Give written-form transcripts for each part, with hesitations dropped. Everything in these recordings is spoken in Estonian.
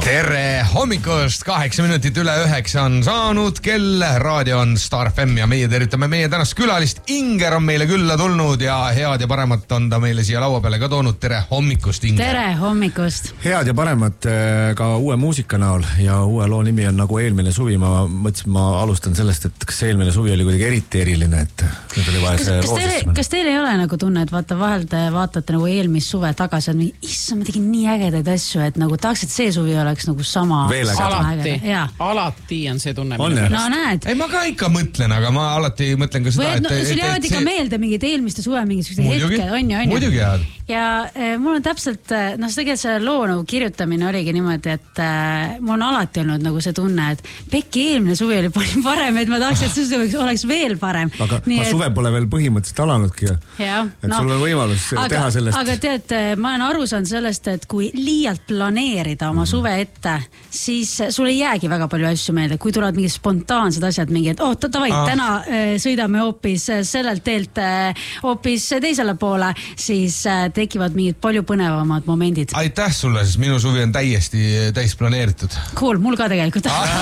Tere hommikust, 8 minutit üle 9 on saanud kell, raadio on Star FM ja meie tervitame meie tänast külalist. Inger on meile külla tulnud ja head ja paremat on ta meile siia laua peale ka toonud. Tere hommikust, Inger. Tere hommikust. Head ja paremat ka uue muusika näol ja uue loo nimi on nagu eelmine suvi. Ma mõtlesin, ma alustan sellest, et kas eelmine suvi oli kuidagi eriti eriline, et nüüd oli vaja see loosistamine. Kas teil ei ole nagu tunne, et vaata vahel te vaatate nagu eelmist suve tagasi, et issa, ma tegin nii ägedaid asju, et nagu tahaks, et see suvi oleks nagu sama. Alati on see tunne. No näed. Ei, ma ka ikka mõtlen, aga ma alati mõtlen ka seda, et... Sul jäävad ikka meelde mingid eelmiste suve mingid hetke, on ju. Muidugi jäävad. Ja mul on täpselt, tegelikult selle loo nagu kirjutamine oligi niimoodi, et mul on alati olnud nagu see tunne, et Pekki eelmine suvi oli palju parem, et ma tahaks, et see oleks veel parem. Aga suve pole veel põhimõtteliselt alanudki. Et sul on võimalus teha sellest. Aga tead, ma olen aru saanud sellest, et kui liialt planeerida oma suve ette, siis sul ei jäägi väga palju asju meelde. Kui tulevad mingid spontaansed asjad, mingi, et tavai, täna sõidame hoopis sellelt teelt hoopis teisele poole, siis tekivad mingid palju põnevamad momendid. Aitäh sulle, sest minu suvi on täis planeeritud. Cool, mul ka tegelikult.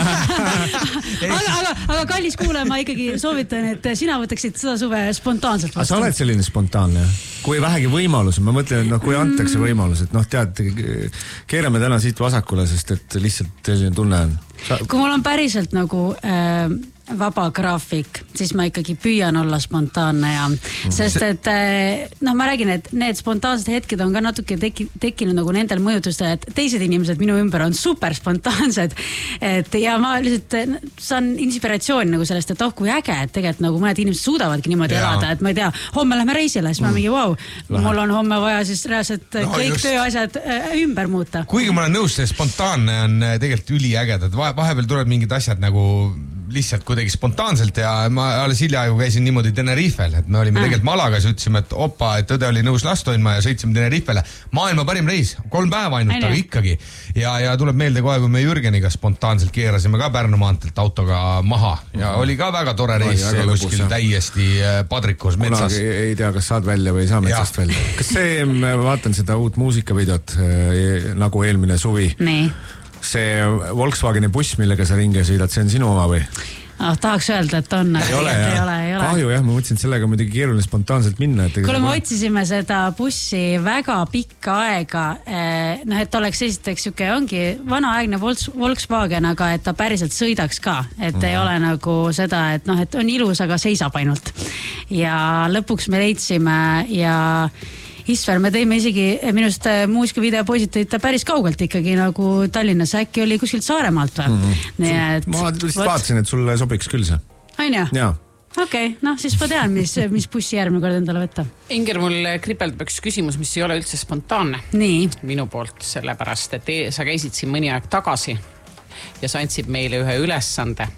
aga kallis kuule, ma ikkagi soovitan, et sina võtaksid seda suve spontaanselt vastu. Sa oled selline spontaanne? Kui vähegi võimalus, ma mõtlen, et kui antakse võimalus, et tead, keerame täna siit vasakule, sest et lihtsalt selline tunne on. Kui mul on päriselt nagu vaba graafik, siis ma ikkagi püüan olla spontaanne ja sest et ma räägin, et need spontaansed hetked on ka natuke tekkinud nagu nendel mõjutustel, et teised inimesed minu ümber on super spontaansed, et ja ma lihtsalt saan inspiratsiooni nagu sellest, et kui äge, et tegelikult nagu mõned inimesed suudavadki niimoodi elada, et ma ei tea, homme lähme reisile, siis ma mingi mul on homme vaja siis reaalselt kõik tööasjad ümber muuta. Kuigi ma olen nõus, see spontaanne on tegelikult üliägedad, vahepeal tulevad mingid asjad nagu lihtsalt kuidagi spontaanselt ja ma alles hiljaaegu käisin niimoodi Tenerifel, et me olime tegelikult Malagas ja ütlesime, et opa, et õde oli nõus last hoidma ja sõitsime Tenerifele. Maailma parim reis, 3 päeva ainult, aga ikkagi. Ja tuleb meelde kohe, kui me Jürgeniga spontaanselt keerasime ka Pärnu maantelt autoga maha ja oli ka väga tore reis, kuskil täiesti padrikus metsas. Kunagi ei tea, kas saad välja või ei saa metsast välja. Kas see, vaatan seda uut muusikavideot nagu eelmine suvi. Nii. See Volkswageni buss, millega sa ringi sõidad, see on sinu oma või? Tahaks öelda, et on. Ei ole. Kahju jah, ma mõtlesin, et sellega muidugi keeruline spontaanselt minna. Kuule, me otsisime seda bussi väga pikka aega, et oleks esiteks siuke, ongi vanaaegne Volkswagen, aga et ta päriselt sõidaks ka, et ei ole nagu seda, et et on ilus, aga seisab ainult. Ja lõpuks me leidsime ja Isver, me teime isegi minust muusikavideo poisid tõid ta päris kaugelt ikkagi nagu Tallinnas, äkki oli kuskilt Saaremaalt või? Ma lihtsalt vaatasin, et sulle sobiks küll see. On ju? Jaa. Okei, siis ma tean, mis bussi järgmine kord endale võtta. Inger, mul kripeldab üks küsimus, mis ei ole üldse spontaanne. Nii. Minu poolt, sellepärast, et sa käisid siin mõni aeg tagasi ja sa andsid meile ühe ülesande.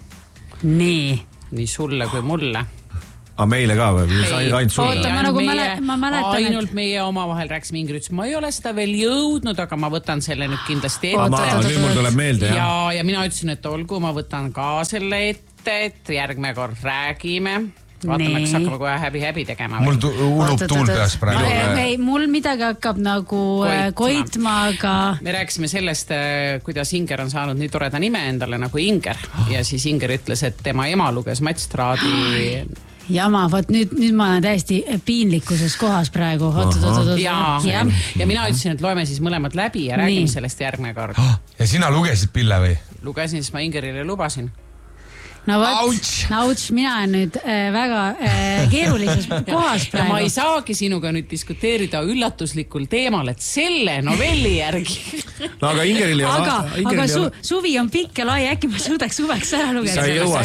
Nii sulle kui mulle. Aga meile ka või? Ainult sulle? Ma mäletan, ainult meie omavahel rääksime, Ingrid ütles, ma ei ole seda veel jõudnud, aga ma võtan selle nüüd kindlasti ette. Nüüd mul tuleb meelde, jah. Ja mina ütlesin, et olgu, ma võtan ka selle ette, et järgmine kord räägime. Vaatame, kas hakkame kohe häbi tegema. Mul ulub tuul peas praegu. Mul midagi hakkab nagu koitma, aga... Me rääkisime sellest, kuidas Inger on saanud nii toreda nime endale nagu Inger. Ja siis Inger ütles, et tema ema luges Mats Traadi... Jama, nüüd ma olen täiesti piinlikuses kohas praegu. Ja mina ütlesin, et loeme siis mõlemad läbi ja räägime sellest järgmine kord. Ja sina lugesid Pille või? Lugesin, siis ma Ingerile lubasin. No võt, mina olen nüüd väga keerulises kohas praegu. Ja ma ei saagi sinuga nüüd diskuteerida üllatuslikul teemal, et selle novelli järgi. No aga Ingeril aga suvi on pikk ja lai, äkki ma suudaks suveks ära lugeda.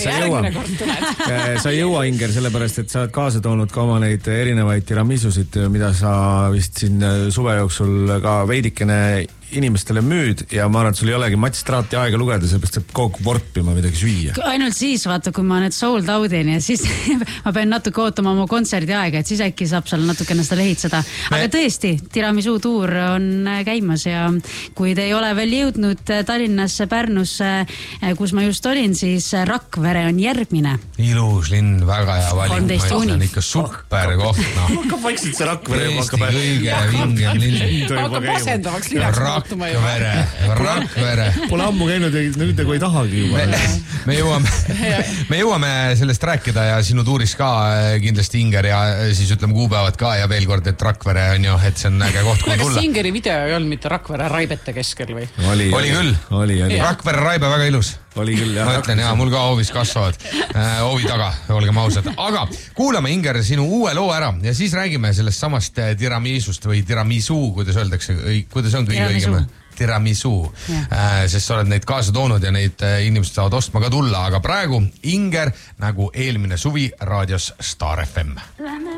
Sa ei jõua, Inger, sellepärast, et sa oled kaasa toonud ka oma neid erinevaid tiramisusid, mida sa vist siin suve jooksul ka veidikene inimestele müüd ja ma arvan, et sul ei olegi Mats Traati aega lugeda, sellepärast et kogu vorpima midagi süüa. Ainult siis, vaata, kui ma nüüd sold out'in ja siis ma pean natuke ootama oma kontserdi aega, et siis äkki saab seal natukene seda lehitseda. Aga tõesti, tiramisu tuur on käimas ja kui te ei ole veel jõudnud Tallinnasse, Pärnusse, kus ma just olin, siis Rakvere on järgmine. Ilus linn, väga hea valim. 13 juuni. On ikka super koht. Hakkab vaikselt see Rakvere. Kõige vingem linn. Hakkab asendavaks linnaks. Rakvere. Pole ammu käinud ja nüüd nagu ei tahagi juba. Me jõuame sellest rääkida ja sinu tuurist ka kindlasti Inger ja siis ütleme kuupäevad ka ja veel kord, et Rakvere on ju, et see on äge koht, kui tulla. Kas Ingeri video ei olnud mitte Rakvere Raibete keskel või? Oli küll. Rakvere Raibe väga ilus. Oli küll, jah. Ma ütlen, mul ka hoovis kasvavad hoovi taga, olgem ausad. Aga kuulame, Inger, sinu uue loo ära ja siis räägime sellest samast tiramisust või tiramisu, kuidas öeldakse, kuidas on kõige õigem? Tiramisu, sest sa oled neid kaasa toonud ja neid inimesed saavad ostma ka tulla, aga praegu Inger nagu eelmine suvi raadios Star FM.